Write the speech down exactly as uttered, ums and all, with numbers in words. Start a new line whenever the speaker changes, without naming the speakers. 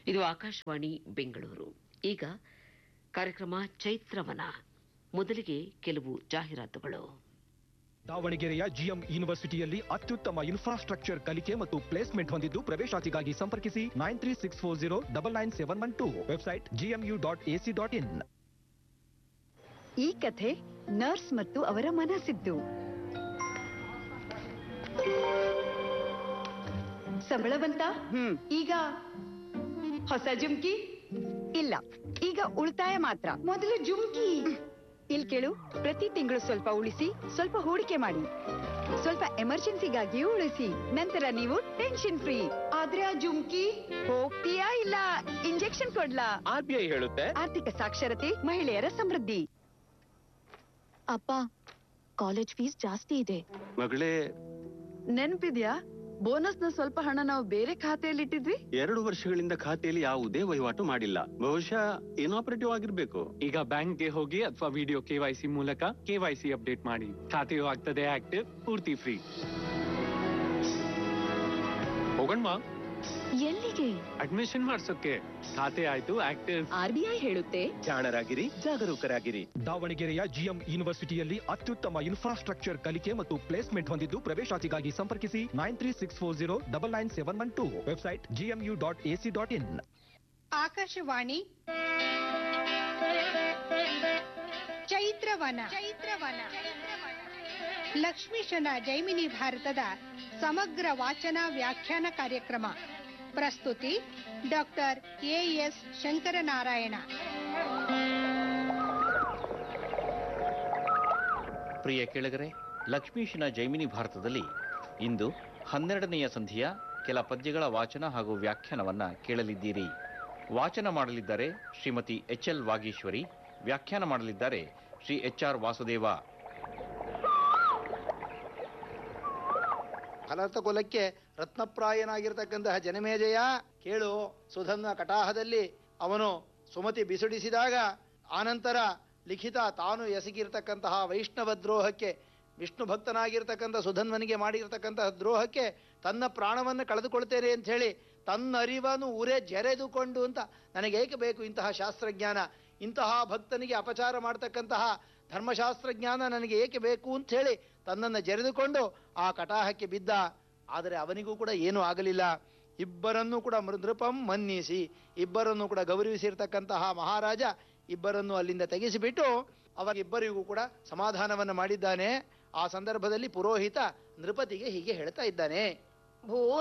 ಇದು ಆಕಾಶವಾಣಿ ಬೆಂಗಳೂರು. ಈಗ ಕಾರ್ಯಕ್ರಮ ಚೈತ್ರವನ. ಮೊದಲಿಗೆ ಕೆಲವು ಜಾಹೀರಾತುಗಳು.
ದಾವಣಗೆರೆಯ ಜಿಎಂ ಯೂನಿವರ್ಸಿಟಿಯಲ್ಲಿ ಅತ್ಯುತ್ತಮ ಇನ್ಫ್ರಾಸ್ಟ್ರಕ್ಚರ್ ಕಲಿಕೆ ಮತ್ತು ಪ್ಲೇಸ್ಮೆಂಟ್ ಹೊಂದಿದ್ದು ಪ್ರವೇಶಾತಿಗಾಗಿ ಸಂಪರ್ಕಿಸಿ nine three six four zero double nine seven one to. Website GMU dot AC dot in.
ಈ ಕಥೆ ನರ್ಸ್ ಮತ್ತು ಅವರ ಮನಸ್ಸಿದ್ದು. ಸಂಬಳ ಬಂತ? ಈಗ ಹೊಸ ಜುಮ್ಕಿ ಇಲ್ಲ, ಈಗ ಉಳಿತಾಯ ಮಾತ್ರ. ಮೊದಲು ಜುಮ್ಕಿ. ಇಲ್ಲಿ ಕೇಳು, ಪ್ರತಿ ತಿಂಗಳು ಸ್ವಲ್ಪ ಉಳಿಸಿ, ಸ್ವಲ್ಪ ಹೂಡಿಕೆ ಮಾಡಿ, ಸ್ವಲ್ಪ ಎಮರ್ಜೆನ್ಸಿಗಾಗಿಯೂ ಉಳಿಸಿ. ನಂತರ ನೀವು ಟೆನ್ಷನ್ ಫ್ರೀ. ಆದ್ರೆ ಆ ಜುಮ್ಕಿ ಹೋಗ್ತೀಯಾ ಇಲ್ಲ ಇಂಜೆಕ್ಷನ್ ಕೊಡ್ಲಾ?
ಆರ್ಬಿಐ ಹೇಳುತ್ತೆ
ಆರ್ಥಿಕ ಸಾಕ್ಷರತೆ, ಮಹಿಳೆಯರ ಸಮೃದ್ಧಿ.
ಅಪ್ಪ, ಕಾಲೇಜ್ ಫೀಸ್ ಜಾಸ್ತಿ ಇದೆ.
ಮಗಳೇ,
ನೆನ್ಪಿದ್ಯಾ ಬೋನಸ್ ನ ಸ್ವಲ್ಪ ಹಣ ನಾವು ಬೇರೆ ಖಾತೆಯಲ್ಲಿ ಇಟ್ಟಿದ್ವಿ?
ಎರಡು ವರ್ಷಗಳಿಂದ ಖಾತೆಯಲ್ಲಿ ಯಾವುದೇ ವಹಿವಾಟು ಮಾಡಿಲ್ಲ. ಬಹುಶಃ ಇನಾಪರೇಟಿವ್ ಆಗಿರ್ಬೇಕು.
ಈಗ ಬ್ಯಾಂಕ್ಗೆ ಹೋಗಿ ಅಥವಾ ವಿಡಿಯೋ ಕೆವೈಸಿ ಮೂಲಕ ಕೆವೈಸಿ ಅಪ್ಡೇಟ್ ಮಾಡಿ. ಖಾತೆಯು ಆಗ್ತದೆ ಆಕ್ಟಿವ್, ಪೂರ್ತಿ ಫ್ರೀ. ಹೋಗಣ್ವಾ?
ಎಲ್ಲಿಗೆ?
ಅಡ್ಮಿಷನ್ ಮಾಡ್ಸೋಕೆ. ಖಾತೆ ಆಯ್ತು ಆಕ್ಟಿವ್.
ಆರ್ಬಿಐ ಹೇಳುತ್ತೆ,
ಜಾಣರಾಗಿರಿ, ಜಾಗರೂಕರಾಗಿರಿ.
ದಾವಣಗೆರೆಯ ಜಿಎಂ ಯೂನಿವರ್ಸಿಟಿಯಲ್ಲಿ ಅತ್ಯುತ್ತಮ ಇನ್ಫ್ರಾಸ್ಟ್ರಕ್ಚರ್ ಕಲಿಕೆ ಮತ್ತು ಪ್ಲೇಸ್ಮೆಂಟ್ ಹೊಂದಿದ್ದು ಪ್ರವೇಶಾತಿಗಾಗಿ ಸಂಪರ್ಕಿಸಿ nine three six four zero double nine seven one to. Website GMU dot AC dot in.
Akashvani ಚೈತ್ರವನ. ಚೈತ್ರವನ ಲಕ್ಷ್ಮೀಶನ ಜೈಮಿನಿ ಭಾರತದ ಸಮಗ್ರ ವಾಚನ ವ್ಯಾಖ್ಯಾನ ಕಾರ್ಯಕ್ರಮ. ಪ್ರಸ್ತುತಿ ಡಾಕ್ಟರ್ ಎ ಎಸ್ ಶಂಕರನಾರಾಯಣ.
ಪ್ರಿಯ ಕೇಳಗರೆ, ಲಕ್ಷ್ಮೀಶನ ಜೈಮಿನಿ ಭಾರತದಲ್ಲಿ ಇಂದು ಹನ್ನೆರಡನೆಯ ಸಂಧಿಯ ಕೆಲ ಪದ್ಯಗಳ ವಾಚನ ಹಾಗೂ ವ್ಯಾಖ್ಯಾನವನ್ನ ಕೇಳಲಿದ್ದೀರಿ. ವಾಚನ ಮಾಡಲಿದ್ದಾರೆ ಶ್ರೀಮತಿ ಎಚ್ ಎಲ್ ವಾಗೀಶ್ವರಿ. ವ್ಯಾಖ್ಯಾನ ಮಾಡಲಿದ್ದಾರೆ ಶ್ರೀ ಎಚ್ ಆರ್ ವಾಸುದೇವ.
ಫಲರ್ಥ ಕುಲಕ್ಕೆ ರತ್ನಪ್ರಾಯನಾಗಿರ್ತಕ್ಕಂತಹ ಜನಮೇಜಯ, ಕೇಳು. ಸುಧನ್ವ ಕಟಾಹದಲ್ಲಿ ಅವನು ಸುಮತಿ ಬಿಸುಡಿಸಿದಾಗ ಆನಂತರ ಲಿಖಿತ ತಾನು ಎಸಗಿರ್ತಕ್ಕಂತಹ ವೈಷ್ಣವ ದ್ರೋಹಕ್ಕೆ, ವಿಷ್ಣು ಭಕ್ತನಾಗಿರ್ತಕ್ಕಂಥ ಸುಧನ್ವನಿಗೆ ಮಾಡಿರ್ತಕ್ಕಂತಹ ದ್ರೋಹಕ್ಕೆ ತನ್ನ ಪ್ರಾಣವನ್ನು ಕಳೆದುಕೊಳ್ತೇನೆ ಅಂತ ಹೇಳಿ ತನ್ನ ಅರಿವನ್ನು ಉರೆ ಜರೆದುಕೊಂಡು ಅಂತ, ನನಗೇಕೆ ಬೇಕು ಇಂತಹ ಶಾಸ್ತ್ರಜ್ಞಾನ, ಇಂತಹ ಭಕ್ತನಿಗೆ ಅಪಚಾರ ಮಾಡ್ತಕ್ಕಂತಹ ಧರ್ಮಶಾಸ್ತ್ರಜ್ಞಾನ ನನಗೆ ಏಕೆ ಬೇಕು ಅಂತ ಹೇಳಿ ತನ್ನನ್ನು ಜರೆದುಕೊಂಡು ಆ ಕಟಾಹಕ್ಕೆ ಬಿದ್ದ. ಆದರೆ ಅವನಿಗೂ ಕೂಡ ಏನೂ ಆಗಲಿಲ್ಲ. ಇಬ್ಬರನ್ನೂ ಕೂಡ ನೃಪಂ ಮನ್ನಿಸಿ, ಇಬ್ಬರನ್ನು ಕೂಡ ಗೌರವಿಸಿರ್ತಕ್ಕಂತಹ ಮಹಾರಾಜ ಇಬ್ಬರನ್ನು ಅಲ್ಲಿಂದ ತೆಗೆಸಿಬಿಟ್ಟು ಅವರಿಬ್ಬರಿಗೂ ಕೂಡ ಸಮಾಧಾನವನ್ನು ಮಾಡಿದ್ದಾನೆ. ಆ ಸಂದರ್ಭದಲ್ಲಿ ಪುರೋಹಿತ ನೃಪತಿಗೆ ಹೀಗೆ ಹೇಳ್ತಾ ಇದ್ದಾನೆ. ಭೂ